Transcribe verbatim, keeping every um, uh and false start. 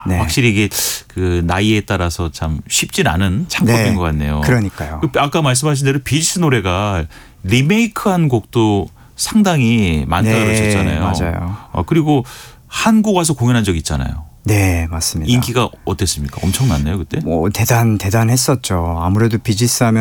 네. 확실히 이게 그 나이에 따라서 참 쉽진 않은 창법인 네. 것 같네요. 그러니까요. 아까 말씀하신 대로 비지스 노래가 리메이크한 곡도 상당히 많다고 네, 그러셨잖아요. 맞아요. 어, 그리고 한국 와서 공연한 적 있잖아요. 네, 맞습니다. 인기가 어땠습니까? 엄청났나요 그때? 뭐 대단 대단했었죠. 아무래도 비지스 하면